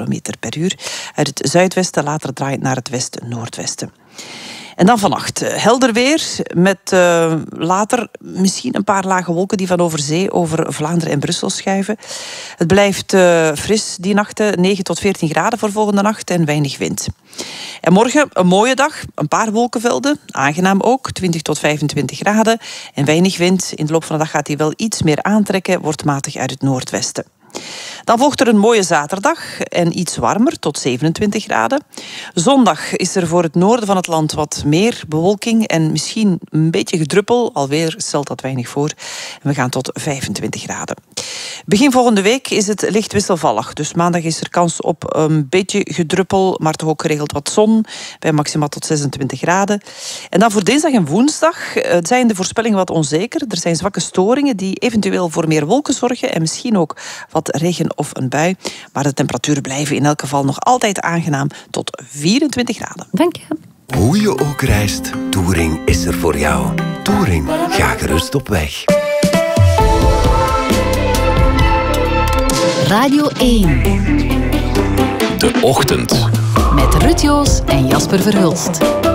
kilometer per uur. Uit het zuidwesten later draait naar het westen-noordwesten. En dan vannacht helder weer met later misschien een paar lage wolken die van over zee over Vlaanderen en Brussel schuiven. Het blijft fris die nachten, 9 tot 14 graden voor volgende nacht en weinig wind. En morgen een mooie dag, een paar wolkenvelden, aangenaam ook, 20 tot 25 graden en weinig wind. In de loop van de dag gaat hij wel iets meer aantrekken, wordt matig uit het noordwesten. Dan volgt er een mooie zaterdag en iets warmer, tot 27 graden. Zondag is er voor het noorden van het land wat meer bewolking en misschien een beetje gedruppel. Alweer stelt dat weinig voor. En we gaan tot 25 graden. Begin volgende week is het licht wisselvallig. Dus maandag is er kans op een beetje gedruppel, maar toch ook geregeld wat zon, bij maximaal tot 26 graden. En dan voor dinsdag en woensdag zijn de voorspellingen wat onzeker. Er zijn zwakke storingen die eventueel voor meer wolken zorgen en misschien ook wat regen of een bui. Maar de temperaturen blijven in elk geval nog altijd aangenaam tot 24 graden. Dank je. Hoe je ook reist, Touring is er voor jou. Touring, ga gerust op weg. Radio 1. De Ochtend. Met Ruud Joos en Jasper Verhulst.